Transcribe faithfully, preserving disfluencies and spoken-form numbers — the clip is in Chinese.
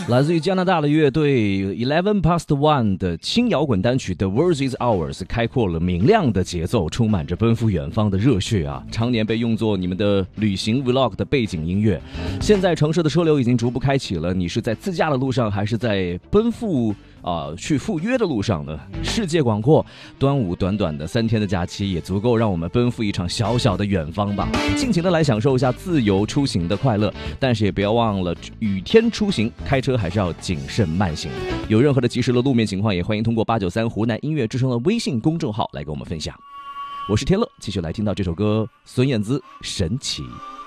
来自于加拿大的乐队 Eleven Past One 的轻摇滚单曲 The World Is Ours 开阔了明亮的节奏，充满着奔赴远方的热血啊！常年被用作你们的旅行 vlog 的背景音乐。现在城市的车流已经逐步开启了，你是在自驾的路上，还是在奔赴啊、呃、去赴约的路上呢？世界广阔，端午短短的三天的假期也足够让我们奔赴一场小小的远方吧。尽情的来享受一下自由出行的快乐，但是也不要忘了雨天出行，开车还是要谨慎慢行。有任何的及时的路面情况，也欢迎通过八九三湖南音乐之声的微信公众号来跟我们分享。我是天乐，继续来听到这首歌，孙燕姿《神奇》。